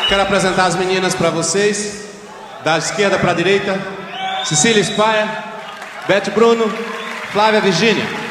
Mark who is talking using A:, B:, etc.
A: Quero apresentar as meninas para vocês, da esquerda para a direita. Cecília Spaia, Beth Bruno, Flávia Virgínia.